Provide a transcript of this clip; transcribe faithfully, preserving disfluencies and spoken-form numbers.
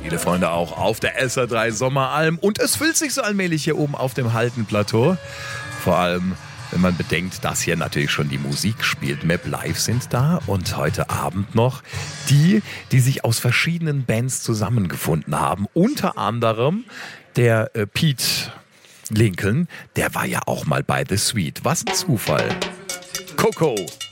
Viele Freunde auch auf der S R drei Sommeralm. Und es füllt sich so allmählich hier oben auf dem Haltenplateau. Vor allem, wenn man bedenkt, dass hier natürlich schon die Musik spielt. Map Live sind da und heute Abend noch die, die sich aus verschiedenen Bands zusammengefunden haben. Unter anderem der äh, Pete Lincoln, der war ja auch mal bei The Sweet. Was ein Zufall. Coco